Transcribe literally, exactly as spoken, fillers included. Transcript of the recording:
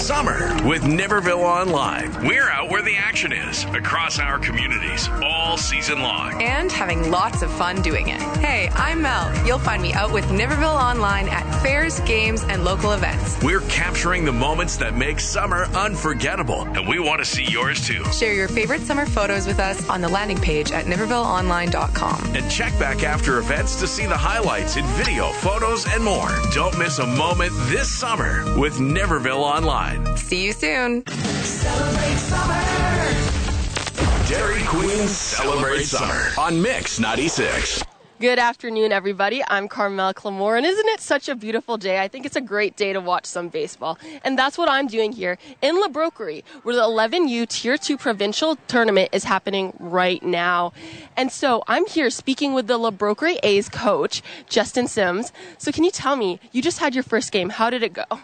summer with Niverville Online. We're out where the action is, across our communities, all season long. And having lots of fun doing it. Hey, I'm Mel. You'll find me out with Niverville Online at fairs, games, and local events. We're capturing the moments that make summer unforgettable, and we want to see yours too. Share your favorite summer photos with us on the landing page at niverville online dot com. And check back after events to see the highlights in video, photos, and more. Don't miss a moment this summer with Niverville Online. See you soon. Celebrate summer. Dairy Queen Celebrate Summer on Mix ninety-six. Good afternoon, everybody. I'm Carmel Clamore, and isn't it such a beautiful day? I think it's a great day to watch some baseball, and that's what I'm doing here in La Broquerie, where the eleven U Tier two Provincial Tournament is happening right now. And so I'm here speaking with the La Broquerie A's coach, Justin Sims. So can you tell me, you just had your first game. How did it go?